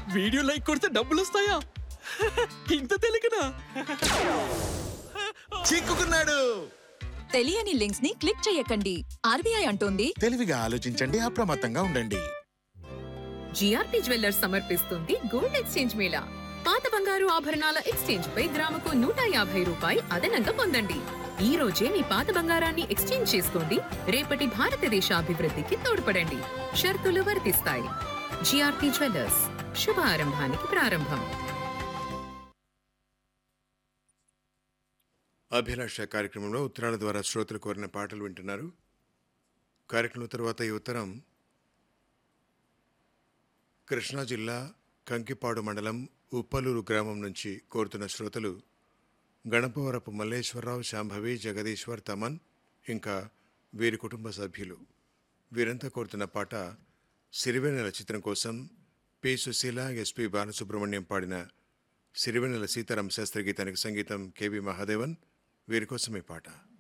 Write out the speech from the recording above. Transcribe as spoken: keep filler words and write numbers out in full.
Video like కొడితే డబ్బులు వస్తాయా? ఇంత తెలియకనా? చిక్కుకున్నాడు. తెలియని లింక్స్ ని క్లిక్ చేయకండి. ఆర్బీఐ అంటోంది తెలివిగా ఆలోచించండి, అప్రమత్తంగా ఉండండి. జిఆర్పి జ్యువెల్లర్స్ సమర్పిస్తుంది గోల్డ్ ఎక్స్చేంజ్ మేళా. పాత బంగారు ఆభరణాల ఎక్స్చేంజ్ పై గ్రాముకు నూట యాభై రూపాయి అదనంగా పొందండి. ఈ రోజే మీ పాత బంగారాన్ని ఎక్స్చేంజ్ చేసుకోండి. రేపటి భారతదేశ అభివృద్ధికి తోడ్పడండి. షరతులు వర్తిస్తాయి. జిఆర్పి జ్యువెల్లర్స్, శుభ ఆరంభానికి ప్రారంభం. అభిలాష కార్యక్రమంలో ఉత్తరాల ద్వారా శ్రోతలు కోరిన పాటలు వింటున్నారు. కార్యక్రమం తర్వాత ఈ ఉత్తరం కృష్ణా జిల్లా కంకిపాడు మండలం ఉప్పలూరు గ్రామం నుంచి కోరుతున్న శ్రోతలు గణపవరపు మల్లేశ్వరరావు, శాంభవి, జగదీశ్వర్, తమన్, ఇంకా వీరి కుటుంబ సభ్యులు. వీరంతా కోరుతున్న పాట సిరివెన్నెల చిత్రం కోసం పి సుశీల, ఎస్పి బాలసుబ్రహ్మణ్యం పాడిన సిరివెన్నెల సీతారామ శాస్త్రి గీతానికి సంగీతం కెవి మహాదేవన్. వీరి కోసం ఈ పాట.